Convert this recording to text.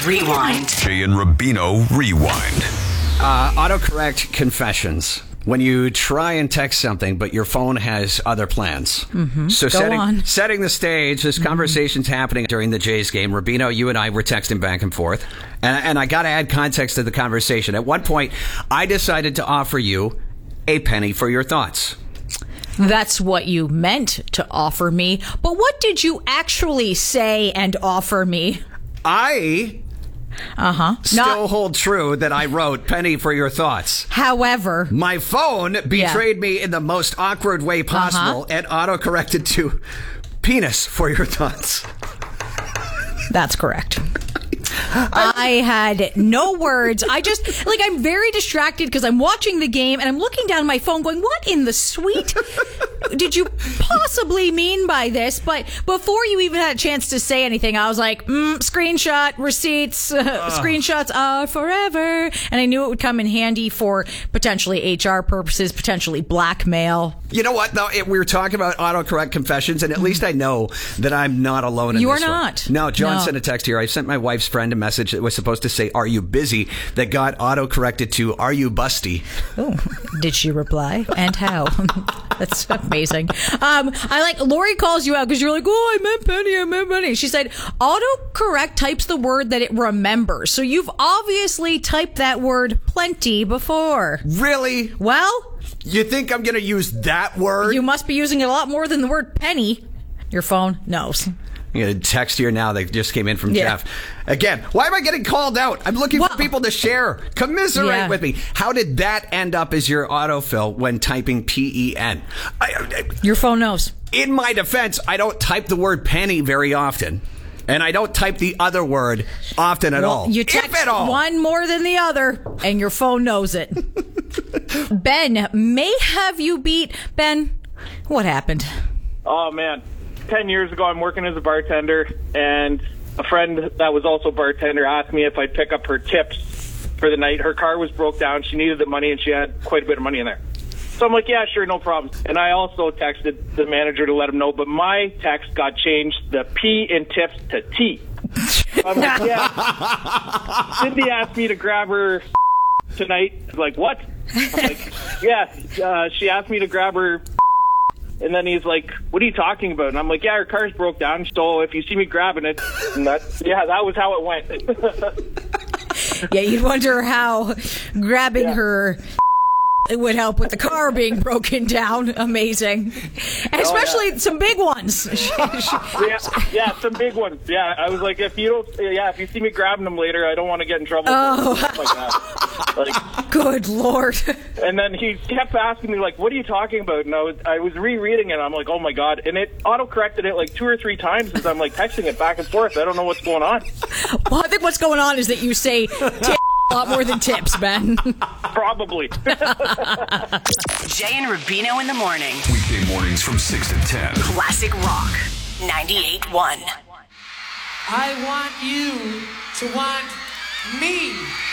Rewind. Jay and Rubino Rewind. Autocorrect confessions. When you try and text something, but your phone has other plans. Mm-hmm. So on. setting the stage, this conversation's happening during the Jays game. Rubino, you and I were texting back and forth. And I got to add context to the conversation. At one point, I decided to offer you a penny for your thoughts. That's what you meant to offer me. But what did you actually say and offer me? I still hold true that I wrote penny for your thoughts. However, my phone betrayed me in the most awkward way possible and autocorrected to penis for your thoughts. That's correct. I had no words. I'm very distracted because I'm watching the game and I'm looking down my phone going, what in the sweet did you possibly mean by this? But before you even had a chance to say anything, I was like, screenshot, receipts, screenshots are forever. And I knew it would come in handy for potentially HR purposes, potentially blackmail. You know what, though? We were talking about autocorrect confessions, and at least I know that I'm not alone in this. You are not. No, John sent a text here. I sent my wife's friend a message that was supposed to say, "Are you busy?" that got autocorrected to, "Are you busty?" Oh, did she reply? And how? That's amazing. Lori calls you out because you're like, oh, I meant penny. She said, autocorrect types the word that it remembers. So you've obviously typed that word plenty before. Really? Well, you think I'm going to use that word? You must be using it a lot more than the word penny. Your phone knows. I'm going to text here now that just came in from Jeff. Again, why am I getting called out? I'm looking for people to share. Commiserate with me. How did that end up as your autofill when typing PEN? Your phone knows. In my defense, I don't type the word penny very often. And I don't type the other word often at all. You text one more than the other, and your phone knows it. Ben may have you beat. Ben, what happened? Oh, man. 10 years ago, I'm working as a bartender, and a friend that was also a bartender asked me if I'd pick up her tips for the night. Her car was broke down. She needed the money, and she had quite a bit of money in there. So I'm like, yeah, sure, no problem. And I also texted the manager to let him know, but my text got changed, the P in tips to T. I'm like, yeah. Cindy asked me to grab her tonight. I'm like, what? I'm like, yeah, she asked me to grab her. And then he's like, what are you talking about? And I'm like, yeah, her car's broke down, so if you see me grabbing it, and that was how it went. Yeah, you'd wonder how grabbing her would help with the car being broken down. Amazing. And especially some big ones. Yeah, some big ones. Yeah, I was like, if you see me grabbing them later, I don't want to get in trouble. Oh. Stuff like that. Good Lord. And then he kept asking me, like, what are you talking about? And I was rereading it, and I'm like, oh, my God. And it auto-corrected it like 2 or 3 times as I'm, like, texting it back and forth. I don't know what's going on. Well, I think what's going on is that you say a lot more than tips, Ben. Probably. Jay and Rubino in the morning. Weekday mornings from 6 to 10. Classic Rock 98.1. I want you to want me.